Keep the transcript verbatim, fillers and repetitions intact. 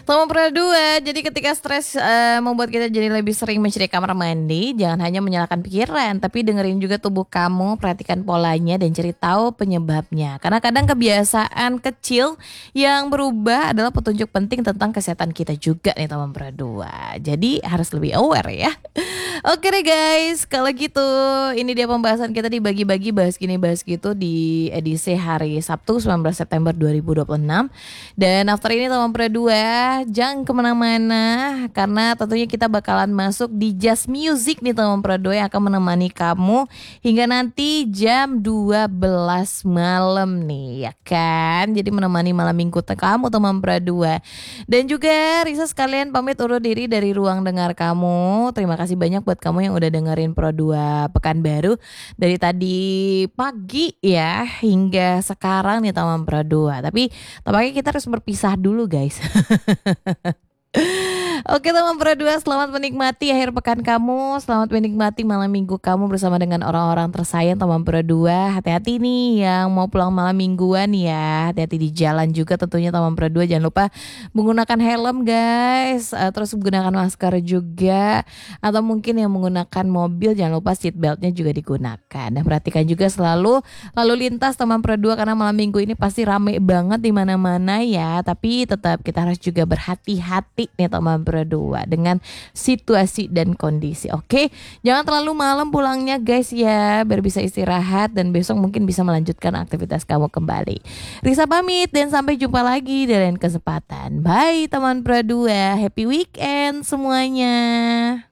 Teman pernah dua, jadi ketika stres eh, membuat kita jadi lebih sering mencari kamar mandi, jangan hanya menyalahkan pikiran, tapi dengerin juga tubuh kamu, perhatikan polanya dan cari tahu penyebabnya. Karena kadang kebiasaan kecil yang berubah adalah petunjuk penting tentang kesehatan kita juga nih teman pernah dua. Jadi harus lebih aware ya. Oke deh guys, kalau gitu ini dia pembahasan kita dibagi-bagi bahas gini bahas gitu di edisi hari Sabtu sembilan belas September dua ribu dua puluh enam. Dan after ini teman pernah dua, jangan kemana-mana karena tentunya kita bakalan masuk di Jazz Music nih teman pernah dua yang akan menemani kamu hingga nanti jam dua belas malam nih ya kan. Jadi menemani malam minggu kamu teman pernah dua. Dan juga Risa sekalian pamit undur diri dari ruang dengar kamu. Terima kasih banyak buat kamu yang udah dengerin Pro dua Pekanbaru dari tadi pagi ya hingga sekarang nih teman Pro dua. Tapi tampaknya kita harus berpisah dulu guys. Oke teman Pro dua, selamat menikmati akhir pekan kamu, selamat menikmati malam minggu kamu bersama dengan orang-orang tersayang teman Pro dua. Hati-hati nih yang mau pulang malam mingguan ya, hati-hati di jalan juga tentunya teman Pro dua. Jangan lupa menggunakan helm guys, uh, terus menggunakan masker juga, atau mungkin yang menggunakan mobil jangan lupa seat beltnya juga digunakan. Dan perhatikan juga selalu lalu lintas teman Pro dua karena malam minggu ini pasti rame banget di mana-mana ya. Tapi tetap kita harus juga berhati-hati nih teman Pro dua dengan situasi dan kondisi. Oke, jangan terlalu malam pulangnya guys ya, biar bisa istirahat dan besok mungkin bisa melanjutkan aktivitas kamu kembali. Risa pamit dan sampai jumpa lagi di lain kesempatan. Bye teman Pro dua, happy weekend semuanya.